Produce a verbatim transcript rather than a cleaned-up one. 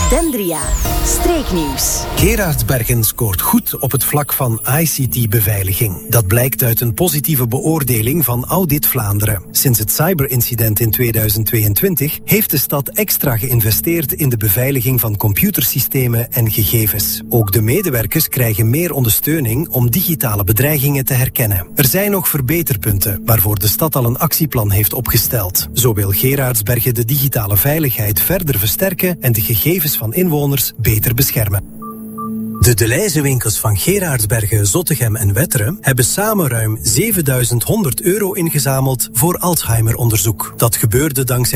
Dendria. Streeknieuws. Gerardsbergen scoort goed op het vlak van I C T-beveiliging. Dat blijkt uit een positieve beoordeling van Audit Vlaanderen. Sinds het cyberincident in tweeduizend tweeëntwintig heeft de stad extra geïnvesteerd in de beveiliging van computersystemen en gegevens. Ook de medewerkers krijgen meer ondersteuning om digitale bedreigingen te herkennen. Er zijn nog verbeterpunten waarvoor de stad al een actieplan heeft opgesteld. Zo wil Gerardsbergen de digitale veiligheid verder versterken en de gegevens van inwoners beter beschermen. De Delhaize winkels van Gerardsbergen, Zottegem en Wetteren hebben samen ruim zevenduizend honderd euro ingezameld voor Alzheimer-onderzoek. Dat gebeurde dankzij